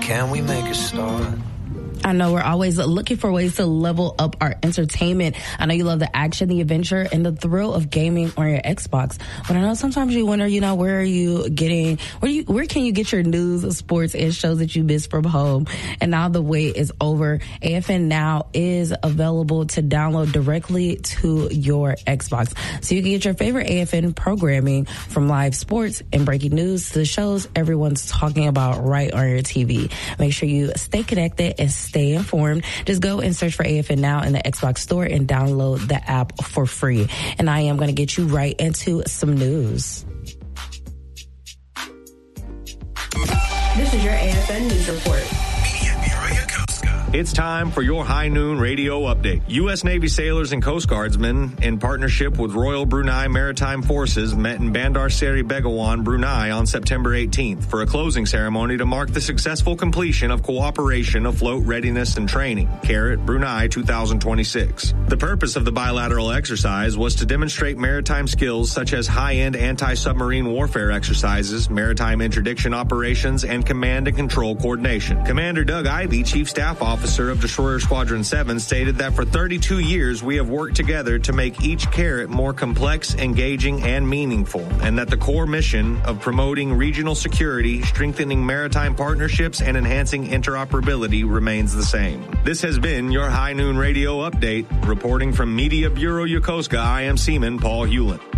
Can we make a start? I know we're always looking for ways to level up our entertainment. I know you love the action, the adventure, and the thrill of gaming on your Xbox. But I know sometimes you wonder, where can you get your news, sports, and shows that you miss from home? And now the wait is over. AFN Now is available to download directly to your Xbox. So you can get your favorite AFN programming, from live sports and breaking news to the shows everyone's talking about right on your TV. Make sure you stay connected and stay informed. Just go and search for AFN Now in the Xbox store and download the app for free. And I am going to get you right into some news. This is your AFN News Report. It's time for your High Noon Radio Update. U.S. Navy sailors and Coast Guardsmen, in partnership with Royal Brunei Maritime Forces, met in Bandar Seri Begawan, Brunei on September 18th for a closing ceremony to mark the successful completion of Cooperation Afloat Readiness and Training, CARAT Brunei 2026. The purpose of the bilateral exercise was to demonstrate maritime skills such as high-end anti-submarine warfare exercises, maritime interdiction operations, and command and control coordination. Commander Doug Ivey, Chief Staff Officer of Destroyer Squadron 7, stated that for 32 years we have worked together to make each CARAT more complex, engaging, and meaningful, and that the core mission of promoting regional security, strengthening maritime partnerships, and enhancing interoperability remains the same. This has been your High Noon Radio Update. Reporting from Media Bureau Yokosuka, I am Seaman Paul Hewlett.